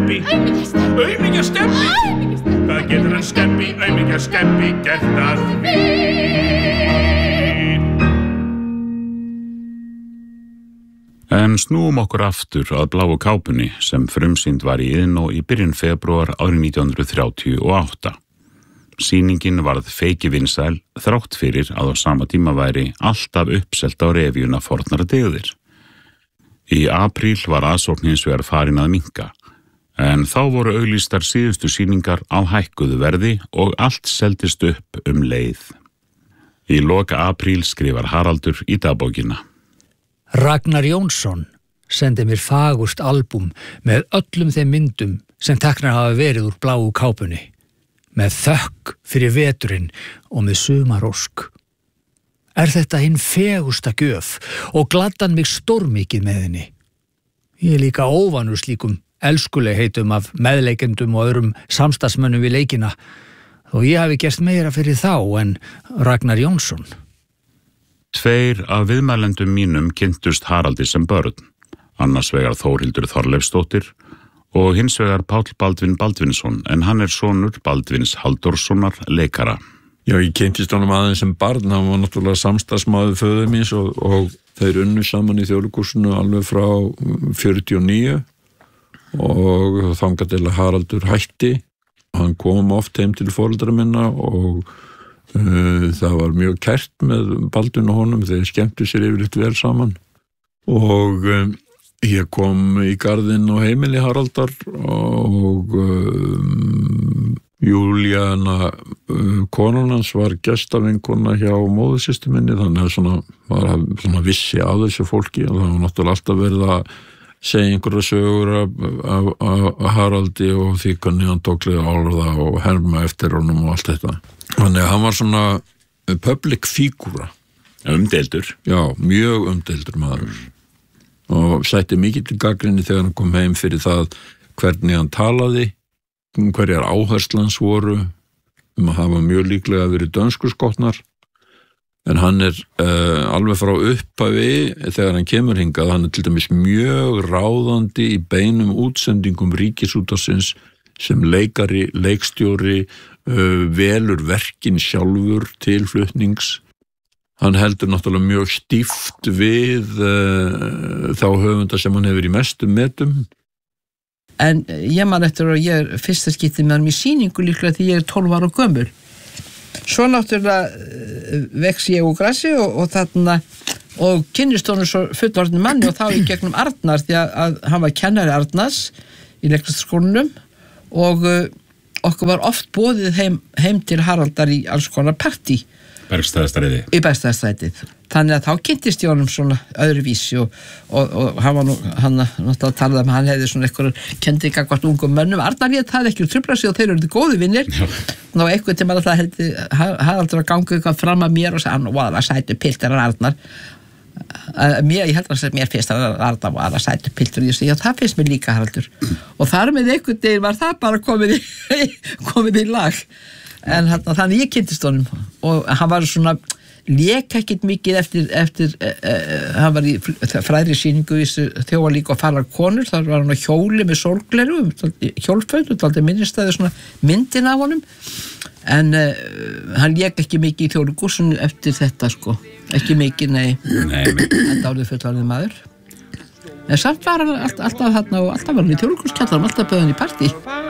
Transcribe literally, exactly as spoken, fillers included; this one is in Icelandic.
Stebbi? Aumingja Stebbi? Hvað getur hann Stebbi, aumingja Stebbi, gert að því? En snúum okkur aftur að Bláu kápunni sem frumsýnd var í Iðnó í byrjun febrúar árið nítján hundruð þrjátíu og átta. Sýningin varð feiki vinsæl þrátt fyrir að á sama tíma væri alltaf uppselt á revíuna fornara dygðir. Í apríl var aðsókn hins vegar farin að minnka, en þá voru auglýstar síðustu sýningar á hækkuðu verði og allt seldist upp um leið. Í loka apríl skrifar Haraldur í dagbókina. Ragnar Jónsson sendi mér fagurt albúm með öllum þeim myndum sem teknar hafa verið úr Bláu kápunni, með þökk fyrir veturinn og með sumarósk. Er þetta hinn fegusta gjöf og gladdan mig stórmikið með henni. Ég er líka óvanur slíkum elskulegheitum af meðleikendum og öðrum samstagsmönnum við leikina, þó ég hafi gert meira fyrir þá en Ragnar Jónsson. Tveir af viðmælendum mínum kynntust Haraldi sem börn, annars vegar Þórhildur Þorleifsdóttir og hins vegar Páll Baldvin Baldvinsson, en hann er sonur Baldvins Halldórssonar leikara. Já, ég kynntist honum aðeins sem barn, hann var náttúrulega samstagsmaður föður míns og, og þeir unnu saman í Þjóðleikhúsinu alveg frá fjörutíu og níu og þangað til að Haraldur hætti. Hann kom oft heim til foreldra minna og Uh, það var mjög kært með Baldvin og honum, þeir skemmtu sér yfirleitt vel saman og um, ég kom í garðinn og heimili Haraldar og um, Júlíana uh, konan hans var gestavinkona hjá móðursystur minni, þannig að svona, var svona vissi að þessu fólki og það var náttúrulega alltaf verið að segja einhverja sögur af, af, af Haraldi og því hvernig hann tók leið álfa og herma eftir honum og allt þetta. Þannig að hann var svona public fígúra. Umdeildur. Já, mjög umdeildur maður. Og sætti mikið til gagnrýni þegar hann kom heim fyrir það hvernig hann talaði, hverjar áherslans voru, um að hafa mjög líklega verið dönskuskotnar. En hann er uh, alveg frá upphafi þegar hann kemur hingað, hann er til dæmis mjög ráðandi í beinum útsendingum Ríkisútvarpsins sem leikari, leikstjóri, uh, velur verkin sjálfur til flutnings. Hann heldur náttúrulega mjög stíft við uh, þá höfunda sem hann hefur í mestum metum. En ég man eftir að ég er fyrsta skiptið með hann í sýningu líklega því ég er tólf ára gömul. Svo náttúrulega vex ég úr grassi og, og þarna og kynnist honum svo fullorðin manni og þá í gegnum Arnar því að, að hann var kennari Arnars í leiklistarskólanum og uh, okkur var oft boðið heim, heim til Haraldar í alls konar partí. Bergstaðastræti. Í Bergstaðastrætið. Þannig að þá kynntist ég honum svona öðruvísi og, og, og hann var nú, hann náttúrulega talaði um að hann hefði svona eitthvað kendi gagvart ungum mönnum. Arnar lét það ekki úr trufla sig og þeir eru góði vinnir. Ná eitthvað til maður það heldi Haraldur að ganga eitthvað fram að mér og sagði hann, hvað var sætu piltur en Arnar. Mér, ég held að mér finnst að Arnar var að sætu piltur og ég segi, já það finnst mér líka Haraldur. Og þar með einhvern deginn var það bara komið í, komið í lag. En þannig ég kynntist honum og hann var svona lék ekkert mikið eftir, eftir uh, hann var í fræðri sýningu í þjóðalík og farar konur, þar var hann á hjóli með sólgleru, hjólföld og aldrei minnistæði svona myndin af honum en uh, hann lék ekki mikið í Þjóðleikhúsinu eftir þetta sko, ekki mikið, nei, nei en dálítið fullorðinn maður en samt var hann alltaf, alltaf þarna og alltaf var hann í Þjóðleikhúskjallaranum, alltaf bauð hann í partí.